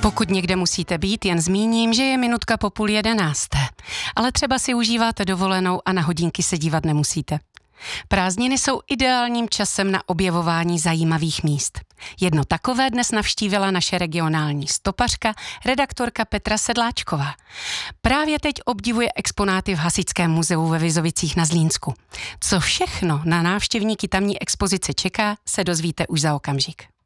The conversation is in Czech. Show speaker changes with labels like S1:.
S1: Pokud někde musíte být, jen zmíním, že je minutka po 10:30. Ale třeba si užíváte dovolenou a na hodinky se dívat nemusíte. Prázdniny jsou ideálním časem na objevování zajímavých míst. Jedno takové dnes navštívila naše regionální stopařka, redaktorka Petra Sedláčková. Právě teď obdivuje exponáty v Hasičském muzeu ve Vizovicích na Zlínsku. Co všechno na návštěvníky tamní expozice čeká, se dozvíte už za okamžik.